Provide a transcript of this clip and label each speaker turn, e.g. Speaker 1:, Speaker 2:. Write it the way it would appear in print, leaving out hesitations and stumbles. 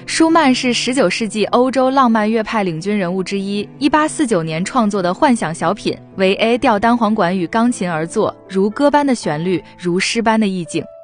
Speaker 1: 舒曼是19世纪欧洲浪漫乐派领军人物之一，1849年创作的幻想小品为 A 调单簧管与钢琴而作，如歌般的旋律，如诗般的意境。